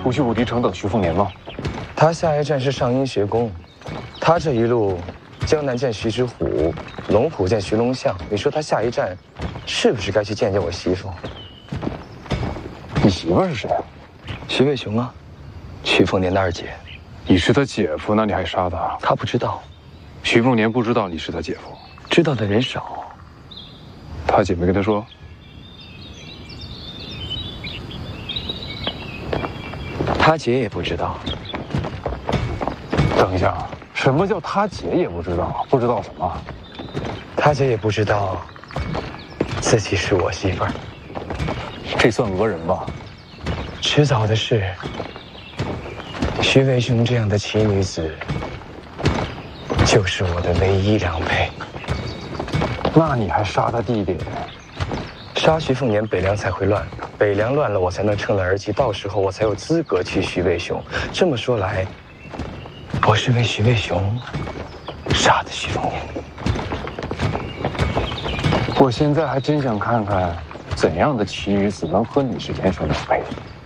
不去武帝城等徐凤年吗？ 他下一站是上阴学宫，他这一路江南见徐知虎，龙浦见徐龙象，你说他下一站是不是该去见见我媳妇？ 你媳妇是谁啊？ 徐渭雄啊，徐凤年的二姐。 你是他姐夫，那你还杀他？ 他不知道， 徐凤年不知道你是他姐夫， 知道的人少。 他姐没跟他说？ 他姐也不知道。 等一下，什么叫他姐也不知道？不知道什么？ 他姐也不知道自己是我媳妇儿。 这算讹人吧？ 迟早的事。徐渭雄这样的奇女子，就是我的唯一良配。 那你还杀他弟弟？ 杀徐凤年，北凉才会乱。北凉乱了，我才能乘乱而起，到时候我才有资格去徐渭雄。这么说来，我是为徐渭雄杀的徐凤年。 我现在还真想看看，怎样的奇女子能和你是天生良配。